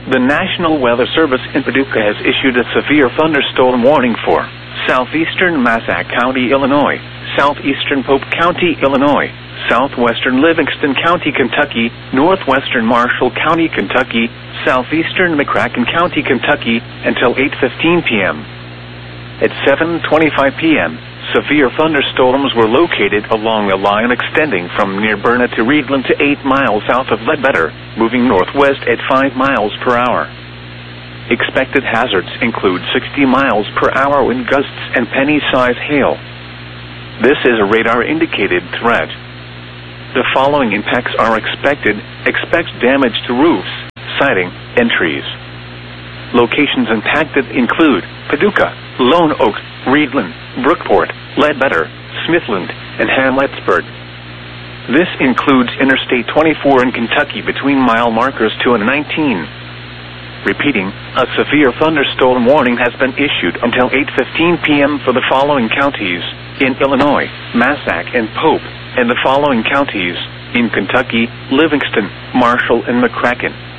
The National Weather Service in Paducah has issued a severe thunderstorm warning for southeastern Massac County, Illinois, southeastern Pope County, Illinois, southwestern Livingston County, Kentucky, northwestern Marshall County, Kentucky, southeastern McCracken County, Kentucky, until 8:15 p.m. At 7:25 p.m., severe thunderstorms were located along a line extending from near Berna to Reedland to 8 miles south of Ledbetter, moving northwest at 5 miles per hour. Expected hazards include 60 miles per hour wind gusts and penny-size hail. This is a radar-indicated threat. The following impacts are expected. Expect damage to roofs, siding, and trees. Locations impacted include Paducah, Lone Oak, Reedland, Brookport, Ledbetter, Smithland, and Hamlettsburg. This includes Interstate 24 in Kentucky between mile markers 2 and 19. Repeating, a severe thunderstorm warning has been issued until 8:15 p.m. for the following counties in Illinois, Massac and Pope, and the following counties in Kentucky, Livingston, Marshall, and McCracken.